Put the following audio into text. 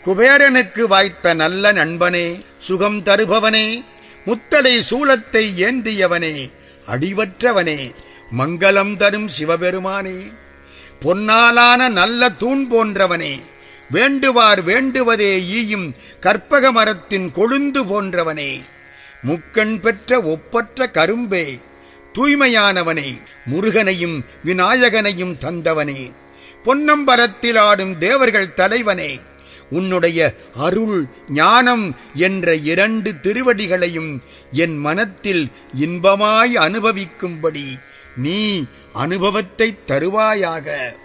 குபேரனுக்கு வாய்த்த நல்ல நண்பனே, சுகம் தருபவனே, முத்தலை சூலத்தை ஏந்தியவனே, அடிவற்றவனே, மங்களம் தரும் சிவபெருமானே, பொன்னாலான நல்ல தூண் போன்றவனே, வேண்டுவார் வேண்டுவதே ஈயும் கற்பக மரத்தின் கொழுந்து போன்றவனே, முக்கண் பெற்ற ஒப்பற்ற கரும்பே, தூய்மையானவனே, முருகனையும் விநாயகனையும் தந்தவனே, பொன்னம்பலத்தில் ஆடும் தேவர்கள் தலைவனே, உன்னுடைய அருள் ஞானம் என்ற 2 திருவடிகளையும் என் மனத்தில் இன்பமாய் அனுபவிக்கும்படி நீ அனுபவத்தை தருவாயாக.